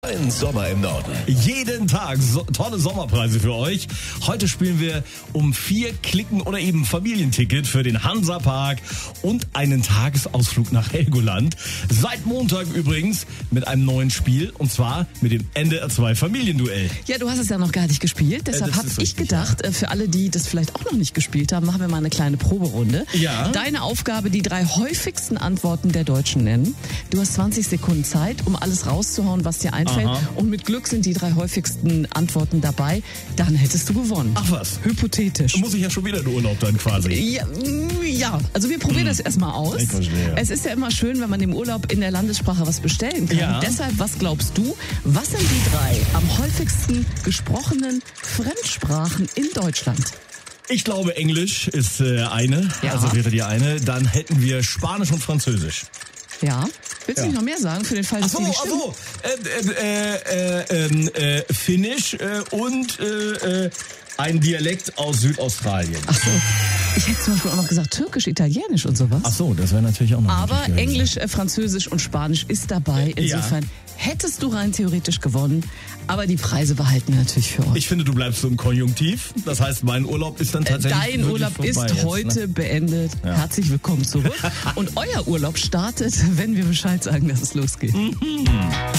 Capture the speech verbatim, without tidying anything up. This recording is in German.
Ein Sommer im Norden. Jeden Tag so, tolle Sommerpreise für euch. Heute spielen wir um vier Klicken oder eben Familienticket für den Hansapark und einen Tagesausflug nach Helgoland. Seit Montag übrigens mit einem neuen Spiel, und zwar mit dem N D R zwei Familienduell. Ja, du hast es ja noch gar nicht gespielt, deshalb Äh, habe ich richtig, gedacht, ja. für alle, die das vielleicht auch noch nicht gespielt haben, machen wir mal eine kleine Proberunde. Ja. Deine Aufgabe, die drei häufigsten Antworten der Deutschen nennen. Du hast zwanzig Sekunden Zeit, um alles rauszuhauen, was dir einfällt. Aha. Und mit Glück sind die drei häufigsten Antworten dabei. Dann hättest du gewonnen. Ach was. Hypothetisch. Muss ich ja schon wieder in Urlaub dann quasi. Ja, mm, ja, also wir probieren das erstmal aus. Ich verstehe. Es ist ja immer schön, wenn man im Urlaub in der Landessprache was bestellen kann. Ja. Deshalb, was glaubst du, was sind die drei am häufigsten gesprochenen Fremdsprachen in Deutschland? Ich glaube, Englisch ist äh, eine, Ja. also wäre die eine. Dann hätten wir Spanisch und Französisch. Ja. Willst du Ja. nicht noch mehr sagen für den Fall, Ach dass so, die nicht ach stimmen? so. Äh, äh, äh, äh, äh, Finnisch äh, und äh, äh, ein Dialekt aus Südaustralien. Ach so. Ich hätte zum Beispiel auch noch gesagt Türkisch, Italienisch und sowas. Ach so, das wäre natürlich auch noch. Aber möglich gewesen. Englisch, äh, Französisch und Spanisch ist dabei. Insofern hättest du rein theoretisch gewonnen. Aber die Preise behalten wir natürlich für euch. Ich finde, du bleibst so im Konjunktiv. Das heißt, mein Urlaub ist dann tatsächlich Dein wirklich Urlaub vorbei ist jetzt, heute ne? beendet. Ja. Herzlich willkommen zurück. Und euer Urlaub startet, wenn wir Bescheid sagen, dass es losgeht.